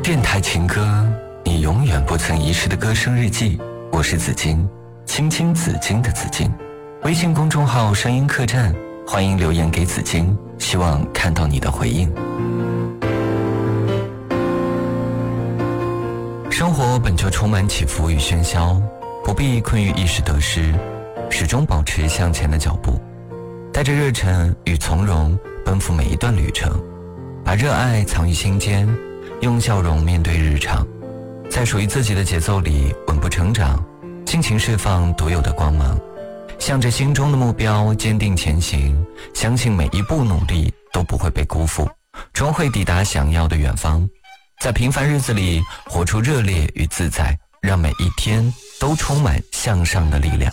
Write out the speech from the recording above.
电台情歌，你永远不曾遗失的歌声日记。我是紫金，青青紫金的紫金。微信公众号声音客栈，欢迎留言给紫金，希望看到你的回应。生活本就充满起伏与喧嚣，不必困于一时得失，始终保持向前的脚步，带着热忱与从容奔赴每一段旅程，把热爱藏于心间，用笑容面对日常，在属于自己的节奏里稳步成长，尽情释放独有的光芒，向着心中的目标坚定前行，相信每一步努力都不会被辜负，终会抵达想要的远方。在平凡日子里活出热烈与自在，让每一天都充满向上的力量。